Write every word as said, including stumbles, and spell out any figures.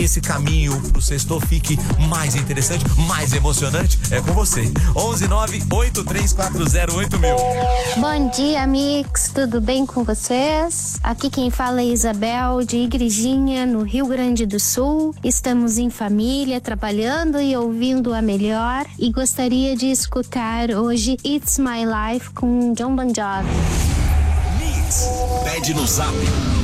que esse caminho pro sexto fique mais interessante, mais emocionante, é com você. onze nove oito três quatro zero oito mil. Bom dia, Mix. Tudo bem com vocês? Aqui quem fala é Isabel, de Igrejinha, no Rio Grande do Sul. Estamos em família, trabalhando e ouvindo a melhor. E gostaria de escutar hoje It's My Life com John Bon Jovi. Mix, pede no zap